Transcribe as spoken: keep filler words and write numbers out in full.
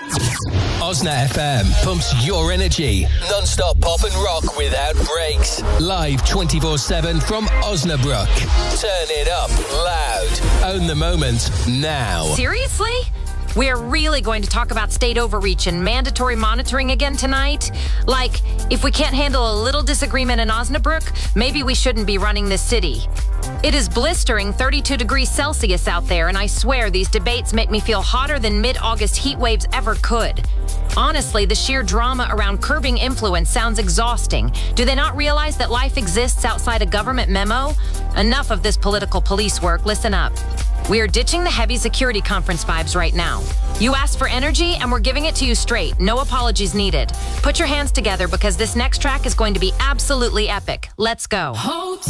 Osna F M pumps your energy. Non-stop pop and rock without breaks. Live twenty-four seven from Osnabrück. Turn it up loud. Own the moment now. Seriously? We're really going to talk about state overreach and mandatory monitoring again tonight? Like, if we can't handle a little disagreement in Osnabrück, maybe we shouldn't be running this city. It is blistering thirty-two degrees Celsius out there, and I swear these debates make me feel hotter than mid-August heat waves ever could. Honestly, the sheer drama around curbing influence sounds exhausting. Do they not realize that life exists outside a government memo? Enough of this political police work. Listen up. We are ditching the heavy security conference vibes right now. You asked for energy, and we're giving it to you straight. No apologies needed. Put your hands together because this next track is going to be absolutely epic. Let's go.